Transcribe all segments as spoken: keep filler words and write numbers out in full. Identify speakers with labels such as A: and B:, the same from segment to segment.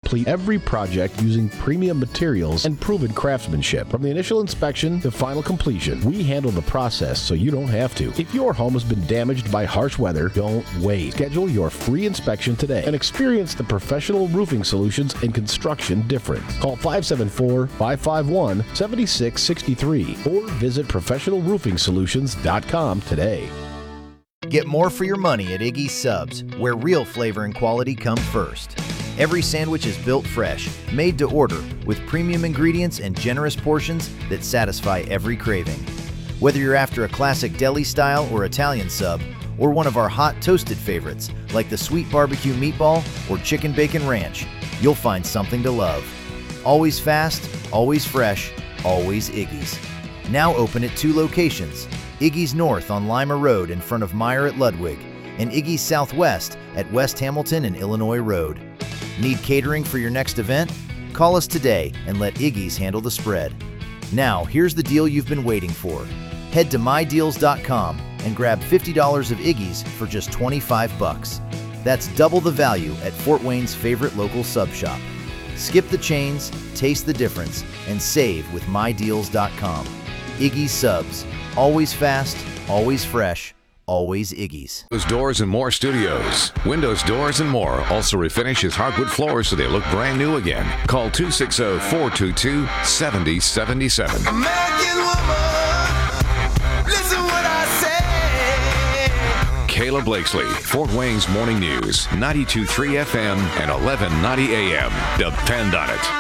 A: complete every project using premium materials and proven craftsmanship. From the initial inspection to final completion, we handle the process so you don't have to. If your home has been damaged by harsh weather, don't wait. Schedule your free inspection today and experience the professional roofing solutions and construction difference. Call five seven four, five five one, seven six six three or visit professional roofing solutions dot com today.
B: Get more for your money at Iggy's Subs, where real flavor and quality come first. Every sandwich is built fresh, made to order, with premium ingredients and generous portions that satisfy every craving. Whether you're after a classic deli style or Italian sub, or one of our hot toasted favorites like the sweet barbecue meatball or chicken bacon ranch, you'll find something to love. Always fast, always fresh, always Iggy's. Now open at two locations, Iggy's North on Lima Road in front of Meyer at Ludwig, and Iggy's Southwest at West Hamilton and Illinois Road. Need catering for your next event? Call us today and let Iggy's handle the spread. Now, here's the deal you've been waiting for. Head to my deals dot com and grab fifty dollars of Iggy's for just twenty-five bucks. That's double the value at Fort Wayne's favorite local sub shop. Skip the chains, taste the difference, and save with my deals dot com. Iggy's Subs. Always fast, always fresh, always Iggy's.
C: Windows Doors and More Studios. Windows Doors and More also refinishes hardwood floors so they look brand new again. Call two six zero, four two two, seven zero seven seven.
D: American woman, listen what I say.
C: Kayla Blakesley, Fort Wayne's Morning News, ninety-two point three F M and eleven ninety A M. Depend on it.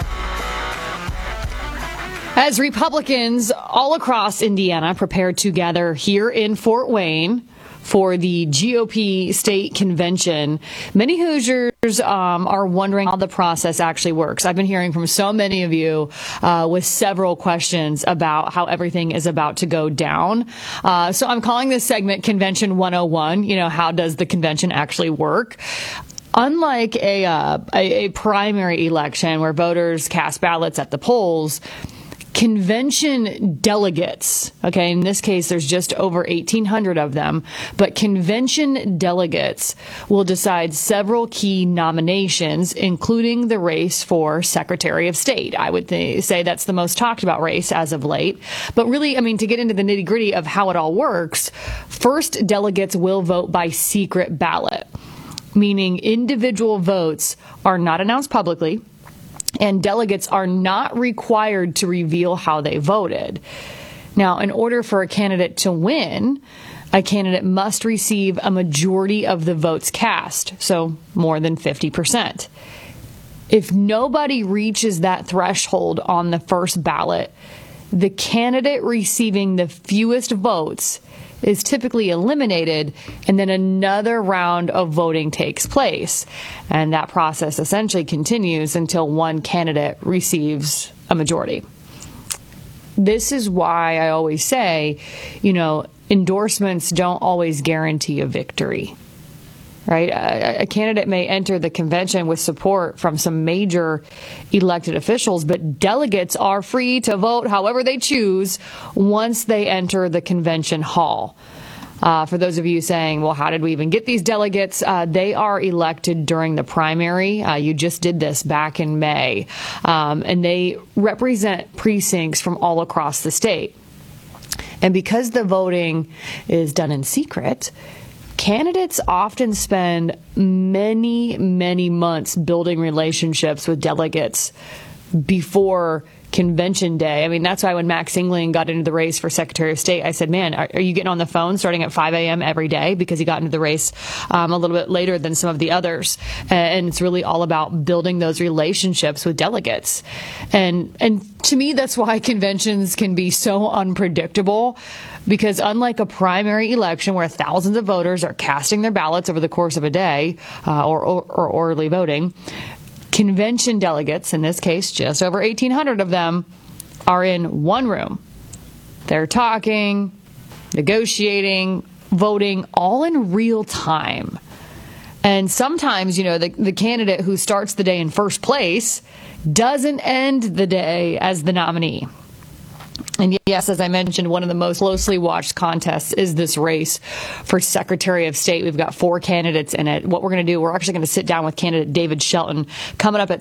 E: As Republicans all across Indiana prepare to gather here in Fort Wayne for the G O P state convention, many Hoosiers um, are wondering how the process actually works. I've been hearing from so many of you uh, with several questions about how everything is about to go down. Uh, so I'm calling this segment Convention one oh one. You know, how does the convention actually work? Unlike a, uh, a, a primary election where voters cast ballots at the polls, convention delegates, okay, in this case, there's just over eighteen hundred of them, but convention delegates will decide several key nominations, including the race for Secretary of State. I would th- say that's the most talked about race as of late. But really, I mean, to get into the nitty gritty of how it all works, first, delegates will vote by secret ballot, meaning individual votes are not announced publicly, and delegates are not required to reveal how they voted. Now, in order for a candidate to win, a candidate must receive a majority of the votes cast, so more than fifty percent. If nobody reaches that threshold on the first ballot, the candidate receiving the fewest votes is typically eliminated, and then another round of voting takes place. And that process essentially continues until one candidate receives a majority. This is why I always say, you know, endorsements don't always guarantee a victory. Right? A, a candidate may enter the convention with support from some major elected officials, but delegates are free to vote however they choose once they enter the convention hall. Uh, for those of you saying, well, how did we even get these delegates? Uh, they are elected during the primary. Uh, you just did this back in May. Um, and they represent precincts from all across the state. And because the voting is done in secret, candidates often spend many, many months building relationships with delegates before convention day. I mean, that's why when Max Engling got into the race for Secretary of State, I said, man, are, are you getting on the phone starting at five a.m. every day? Because he got into the race um, a little bit later than some of the others. And it's really all about building those relationships with delegates. And, and to me, that's why conventions can be so unpredictable. Because unlike a primary election where thousands of voters are casting their ballots over the course of a day uh, or, or, or early voting, convention delegates, in this case just over eighteen hundred of them, are in one room. They're talking, negotiating, voting, all in real time. And sometimes, you know, the, the candidate who starts the day in first place doesn't end the day as the nominee. And yes, as I mentioned, one of the most closely watched contests is this race for Secretary of State. We've got four candidates in it. What we're going to do, we're actually going to sit down with candidate David Shelton coming up at